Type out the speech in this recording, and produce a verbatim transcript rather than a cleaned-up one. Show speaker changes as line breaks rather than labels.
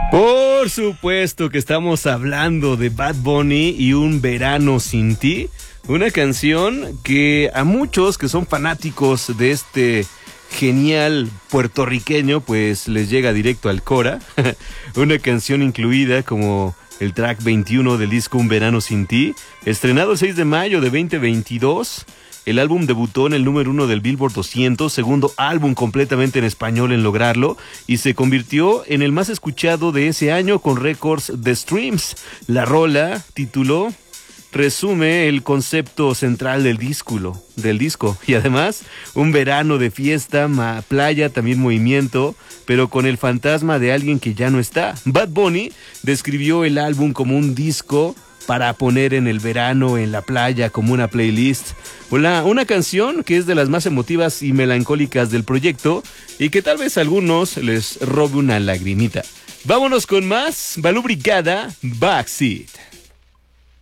Por supuesto que estamos hablando de Bad Bunny y Un Verano Sin Ti, una canción que a muchos que son fanáticos de este genial puertorriqueño pues les llega directo al cora. Una canción incluida como el track veintiuno del disco Un Verano Sin Ti, estrenado el seis de mayo de veinte veintidós. El álbum debutó en el número uno del Billboard doscientos, segundo álbum completamente en español en lograrlo, y se convirtió en el más escuchado de ese año con récords de streams. La rola, tituló, resume el concepto central del disco, del disco, y además un verano de fiesta, ma, playa, también movimiento, pero con el fantasma de alguien que ya no está. Bad Bunny describió el álbum como un disco para poner en el verano, en la playa, como una playlist. Una, una canción que es de las más emotivas y melancólicas del proyecto y que tal vez a algunos les robe una lagrimita. Vámonos con más. Balú Brigada, Backseat.